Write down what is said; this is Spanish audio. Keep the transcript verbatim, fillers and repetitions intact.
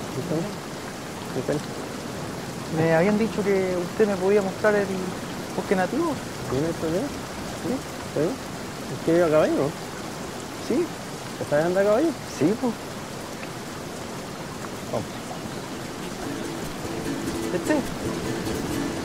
Me habían dicho que usted me podía mostrar el bosque nativo. ¿Sí, no hay problema? Sí, está bien. ¿Es que iba a caballo, no? Sí, ¿Te sabes andar a caballo? sí, pues. Vamos. Este.